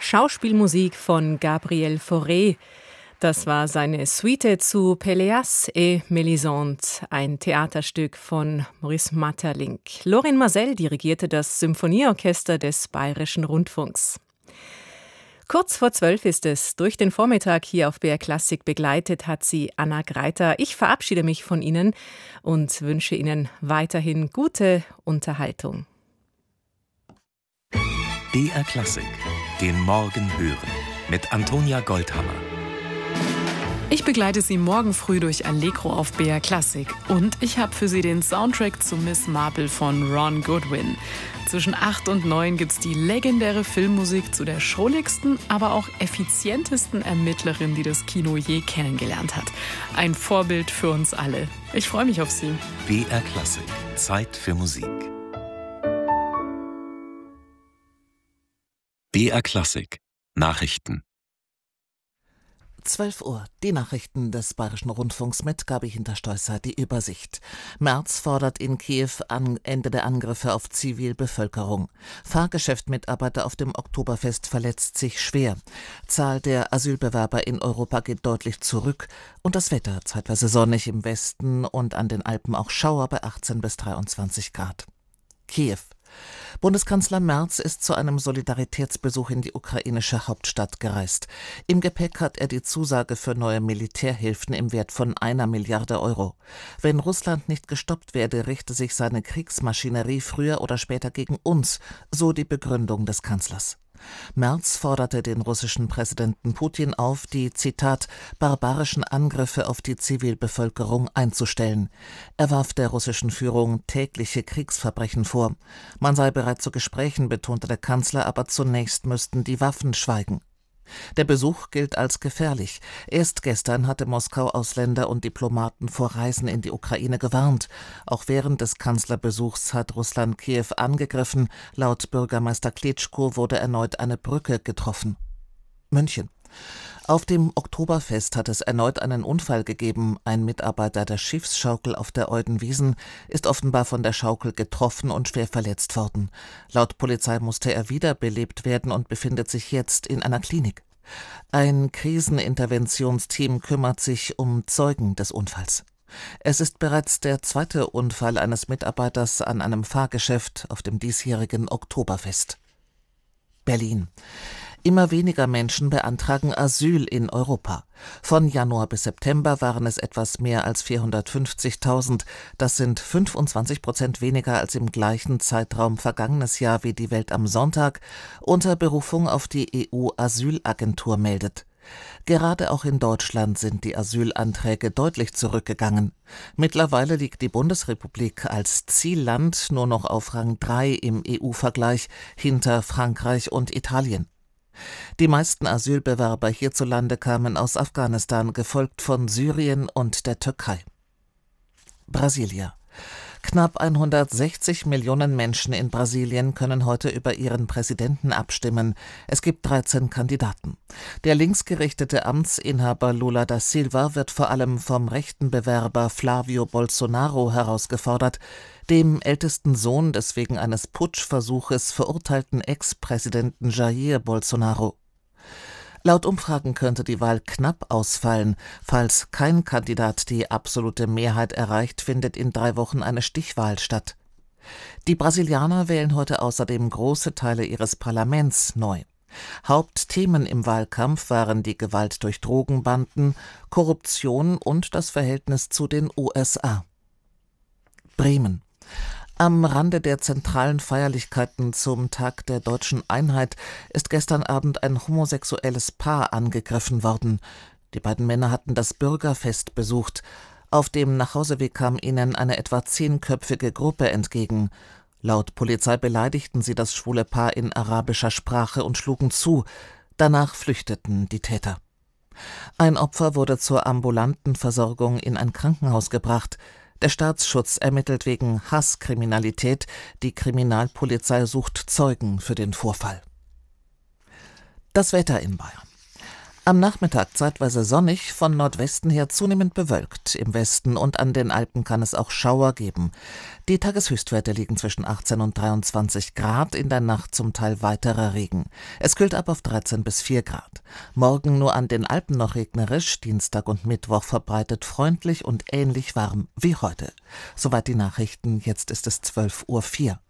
Schauspielmusik von Gabriel Fauré. Das war seine Suite zu Péléas et Mélisande, ein Theaterstück von Maurice Maeterlinck. Lorin Maazel dirigierte das Symphonieorchester des Bayerischen Rundfunks. Kurz vor 12 ist es. Durch den Vormittag hier auf BR Klassik begleitet hat sie Anna Greiter. Ich verabschiede mich von Ihnen und wünsche Ihnen weiterhin gute Unterhaltung. BR Klassik, den Morgen hören, mit Antonia Goldhammer. Ich begleite Sie morgen früh durch Allegro auf BR Klassik. Und ich habe für Sie den Soundtrack zu Miss Marple von Ron Goodwin. Zwischen 8 und 9 gibt's die legendäre Filmmusik zu der schrulligsten, aber auch effizientesten Ermittlerin, die das Kino je kennengelernt hat. Ein Vorbild für uns alle. Ich freue mich auf Sie. BR Klassik, Zeit für Musik. BR Klassik, Nachrichten. 12 Uhr, die Nachrichten des Bayerischen Rundfunks mit Gabi Hinterstoisser, die Übersicht. Merz fordert in Kiew Ende der Angriffe auf Zivilbevölkerung. Fahrgeschäftmitarbeiter auf dem Oktoberfest verletzt sich schwer. Zahl der Asylbewerber in Europa geht deutlich zurück. Und das Wetter, zeitweise sonnig im Westen und an den Alpen auch Schauer bei 18 bis 23 Grad. Kiew. Bundeskanzler Merz ist zu einem Solidaritätsbesuch in die ukrainische Hauptstadt gereist. Im Gepäck hat er die Zusage für neue Militärhilfen im Wert von 1 Milliarde Euro. Wenn Russland nicht gestoppt werde, richte sich seine Kriegsmaschinerie früher oder später gegen uns, so die Begründung des Kanzlers. Merz forderte den russischen Präsidenten Putin auf, die, Zitat, barbarischen Angriffe auf die Zivilbevölkerung einzustellen. Er warf der russischen Führung tägliche Kriegsverbrechen vor. Man sei bereit zu Gesprächen, betonte der Kanzler, aber zunächst müssten die Waffen schweigen. Der Besuch gilt als gefährlich. Erst gestern hatte Moskau Ausländer und Diplomaten vor Reisen in die Ukraine gewarnt. Auch während des Kanzlerbesuchs hat Russland Kiew angegriffen. Laut Bürgermeister Klitschko wurde erneut eine Brücke getroffen. München. Auf dem Oktoberfest hat es erneut einen Unfall gegeben. Ein Mitarbeiter der Schiffsschaukel auf der Eudenwiesen ist offenbar von der Schaukel getroffen und schwer verletzt worden. Laut Polizei musste er wiederbelebt werden und befindet sich jetzt in einer Klinik. Ein Kriseninterventionsteam kümmert sich um Zeugen des Unfalls. Es ist bereits der zweite Unfall eines Mitarbeiters an einem Fahrgeschäft auf dem diesjährigen Oktoberfest. Berlin. Immer weniger Menschen beantragen Asyl in Europa. Von Januar bis September waren es etwas mehr als 450.000. Das sind 25% weniger als im gleichen Zeitraum vergangenes Jahr, wie die Welt am Sonntag unter Berufung auf die EU-Asylagentur meldet. Gerade auch in Deutschland sind die Asylanträge deutlich zurückgegangen. Mittlerweile liegt die Bundesrepublik als Zielland nur noch auf Rang 3 im EU-Vergleich hinter Frankreich und Italien. Die meisten Asylbewerber hierzulande kamen aus Afghanistan, gefolgt von Syrien und der Türkei. Brasilia. Knapp 160 Millionen Menschen in Brasilien können heute über ihren Präsidenten abstimmen. Es gibt 13 Kandidaten. Der linksgerichtete Amtsinhaber Lula da Silva wird vor allem vom rechten Bewerber Flávio Bolsonaro herausgefordert, dem ältesten Sohn des wegen eines Putschversuches verurteilten Ex-Präsidenten Jair Bolsonaro. Laut Umfragen könnte die Wahl knapp ausfallen. Falls kein Kandidat die absolute Mehrheit erreicht, findet in 3 Wochen eine Stichwahl statt. Die Brasilianer wählen heute außerdem große Teile ihres Parlaments neu. Hauptthemen im Wahlkampf waren die Gewalt durch Drogenbanden, Korruption und das Verhältnis zu den USA. Bremen. Am Rande der zentralen Feierlichkeiten zum Tag der Deutschen Einheit ist gestern Abend ein homosexuelles Paar angegriffen worden. Die beiden Männer hatten das Bürgerfest besucht. Auf dem Nachhauseweg kam ihnen eine etwa 10-köpfige Gruppe entgegen. Laut Polizei beleidigten sie das schwule Paar in arabischer Sprache und schlugen zu. Danach flüchteten die Täter. Ein Opfer wurde zur ambulanten Versorgung in ein Krankenhaus gebracht. Der Staatsschutz ermittelt wegen Hasskriminalität. Die Kriminalpolizei sucht Zeugen für den Vorfall. Das Wetter in Bayern. Am Nachmittag zeitweise sonnig, von Nordwesten her zunehmend bewölkt. Im Westen und an den Alpen kann es auch Schauer geben. Die Tageshöchstwerte liegen zwischen 18 und 23 Grad, in der Nacht zum Teil weiterer Regen. Es kühlt ab auf 13 bis 4 Grad. Morgen nur an den Alpen noch regnerisch, Dienstag und Mittwoch verbreitet freundlich und ähnlich warm wie heute. Soweit die Nachrichten, jetzt ist es 12:04 Uhr.